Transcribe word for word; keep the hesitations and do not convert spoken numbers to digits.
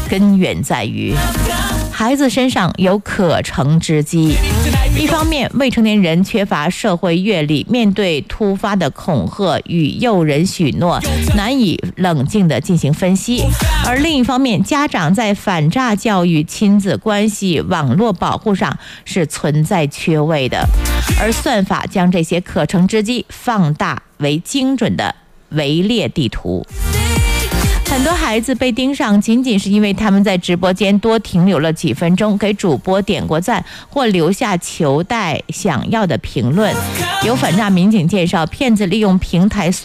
根源在于孩子身上有可乘之机。一方面，未成年人缺乏社会阅历，面对突发的恐吓与诱人许诺，难以冷静地进行分析；而另一方面，家长在反诈教育、亲子关系、网络保护上是存在缺位的，而算法将这些可乘之机放大为精准的围猎地图。很多孩子被盯上，仅仅是因为他们在直播间多停留了几分钟，给主播点过赞，或留下求带想要的评论。有反诈民警介绍，骗子利用平台